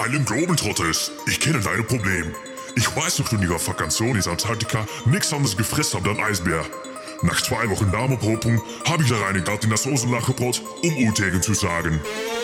Harlem Globetrotters, ich kenne deine Probleme. Ich weiß, dass du in ihrer Vakantion in Antarktika nichts anderes gefressen habt als Eisbär. Nach 2 Wochen Darmerprobung habe ich da reingegangen in das Soßenlachgebrot, um Utegen zu sagen.